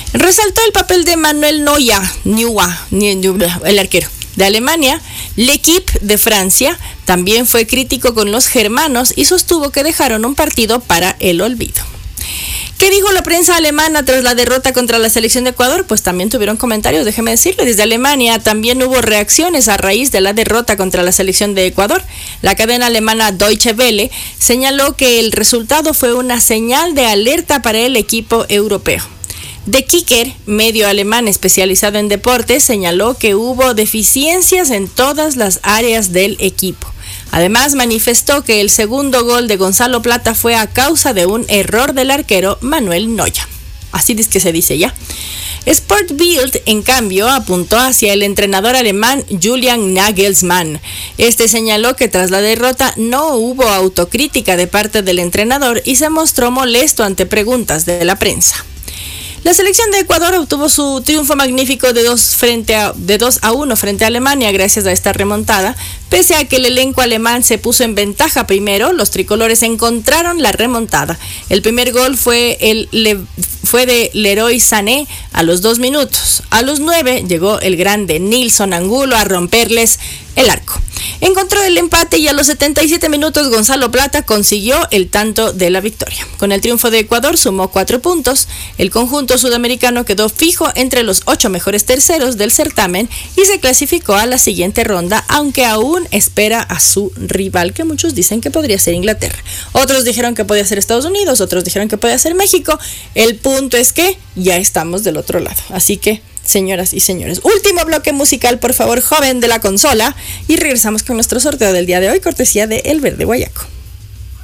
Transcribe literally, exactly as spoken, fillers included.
Resaltó el papel de Manuel Neuer, Neuer, el arquero de Alemania. L'Équipe de Francia también fue crítico con los germanos y sostuvo que dejaron un partido para el olvido. ¿Qué dijo la prensa alemana tras la derrota contra la selección de Ecuador? Pues también tuvieron comentarios, déjeme decirle. Desde Alemania también hubo reacciones a raíz de la derrota contra la selección de Ecuador. La cadena alemana Deutsche Welle señaló que el resultado fue una señal de alerta para el equipo europeo. De Kicker, medio alemán especializado en deportes, señaló que hubo deficiencias en todas las áreas del equipo. Además, manifestó que el segundo gol de Gonzalo Plata fue a causa de un error del arquero Manuel Neuer. Así es que se dice ya. Sport Bild, en cambio, apuntó hacia el entrenador alemán Julian Nagelsmann. Este señaló que tras la derrota no hubo autocrítica de parte del entrenador y se mostró molesto ante preguntas de la prensa. La selección de Ecuador obtuvo su triunfo magnífico de dos, frente a, de dos a uno frente a Alemania gracias a esta remontada. Pese a que el elenco alemán se puso en ventaja primero, los tricolores encontraron la remontada. El primer gol fue, el, le, fue de Leroy Sané a los dos minutos. A los nueve llegó el grande Nilson Angulo a romperles el arco. Encontró el empate y a los setenta y siete minutos Gonzalo Plata consiguió el tanto de la victoria. Con el triunfo de Ecuador sumó cuatro puntos. El conjunto sudamericano quedó fijo entre los ocho mejores terceros del certamen y se clasificó a la siguiente ronda, aunque aún espera a su rival, que muchos dicen que podría ser Inglaterra. Otros dijeron que podía ser Estados Unidos, otros dijeron que podía ser México. El punto es que ya estamos del otro lado. Así que, señoras y señores, último bloque musical, por favor, joven de la consola, y regresamos con nuestro sorteo del día de hoy, cortesía de El Verde Guayaco.